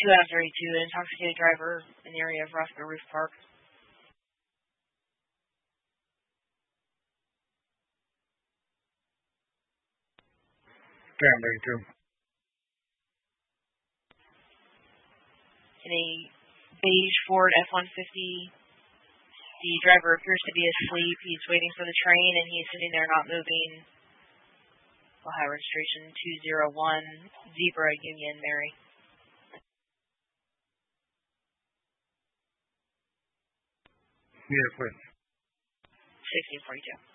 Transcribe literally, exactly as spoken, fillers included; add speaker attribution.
Speaker 1: two out of thirty-two, an intoxicated driver in the area of Roscoe Roof Park.
Speaker 2: Damn, thirty-two.
Speaker 1: In a beige Ford F one fifty, the driver appears to be asleep. He's waiting for the train, and he's sitting there not moving. Ohio registration two zero one, Zebra Union Mary.
Speaker 2: Yes, please.
Speaker 1: sixteen forty-two.